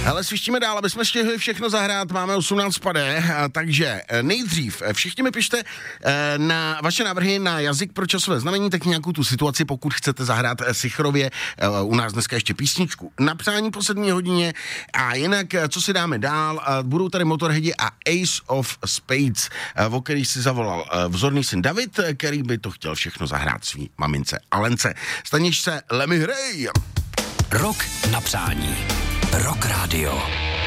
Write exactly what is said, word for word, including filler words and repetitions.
Hele, svištíme dál, aby jsme stihli všechno zahrát, máme osmnáct padé, takže nejdřív všichni mi pište na vaše návrhy na jazyk pro časové znamení, tak nějakou tu situaci, pokud chcete zahrát sichrově u nás dneska ještě písničku na přání po sedmé hodině a jinak, co si dáme dál, budou tady Motorheadi a Ace of Spades, o který si zavolal vzorný syn David, který by to chtěl všechno zahrát svý mamince Alence. Staníš se, Lemmy hrej! Rok na přání. Rock Radio.